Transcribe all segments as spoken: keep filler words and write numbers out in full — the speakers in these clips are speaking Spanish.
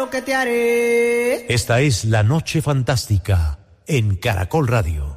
lo que te haré. Esta es La Noche Fantástica en Caracol Radio.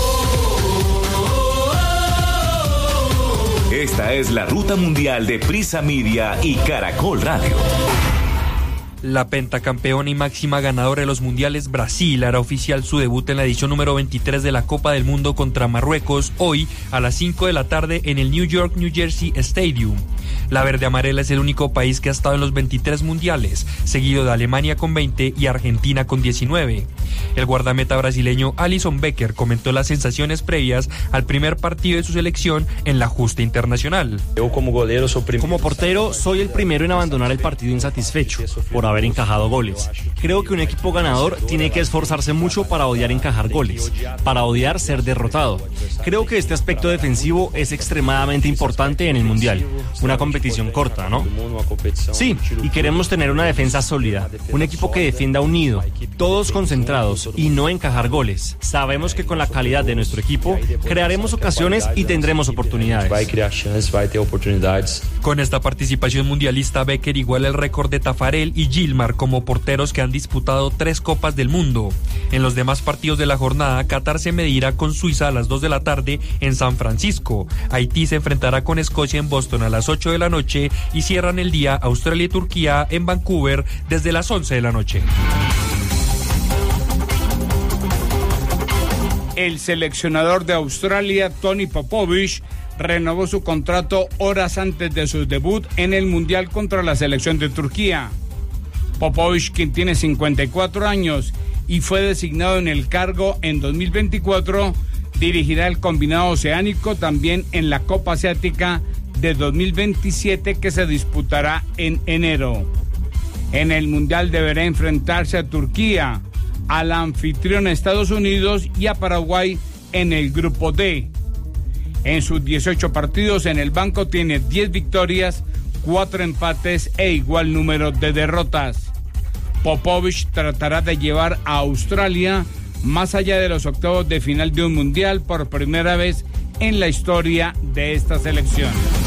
Esta es la ruta mundial de Prisa Media y Caracol Radio. La pentacampeona y máxima ganadora de los mundiales, Brasil, hará oficial su debut en la edición número veintitrés de la Copa del Mundo contra Marruecos, hoy a las cinco de la tarde en el New York, New Jersey Stadium. La verde amarela es el único país que ha estado en los veintitrés mundiales, seguido de Alemania con veinte y Argentina con diecinueve. El guardameta brasileño Alisson Becker comentó las sensaciones previas al primer partido de su selección en la justa internacional. Yo como golero soy prim- Como portero soy el primero en abandonar el partido insatisfecho por haber encajado goles. Creo que un equipo ganador tiene que esforzarse mucho para odiar encajar goles, para odiar ser derrotado. Creo que este aspecto defensivo es extremadamente importante en el Mundial. Una competición corta, ¿no? Sí, y queremos tener una defensa sólida, un equipo que defienda unido, todos concentrados y no encajar goles. Sabemos que con la calidad de nuestro equipo crearemos ocasiones y tendremos oportunidades. Con esta participación mundialista, Becker iguala el récord de Tafarel y Gilmar como porteros que han disputado tres Copas del Mundo. En los demás partidos de la jornada, Qatar se medirá con Suiza a las dos de la tarde en San Francisco. Haití se enfrentará con Escocia en Boston a las ocho de la noche y cierran el día Australia y Turquía en Vancouver desde las once de la noche. El seleccionador de Australia, Tony Popovich, renovó su contrato horas antes de su debut en el Mundial contra la selección de Turquía. Popovich, quien tiene cincuenta y cuatro años y fue designado en el cargo en dos mil veinticuatro, dirigirá el combinado oceánico también en la Copa Asiática de dos mil veintisiete que se disputará en enero. En el Mundial deberá enfrentarse a Turquía, al anfitrión Estados Unidos y a Paraguay en el Grupo D. En sus dieciocho partidos en el banco tiene diez victorias, cuatro empates e igual número de derrotas. Popovich tratará de llevar a Australia más allá de los octavos de final de un mundial por primera vez en la historia de esta selección.